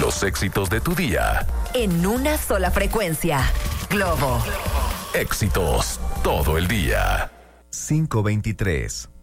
Los éxitos de tu día. En una sola frecuencia. Globo. Éxitos todo el día. 523.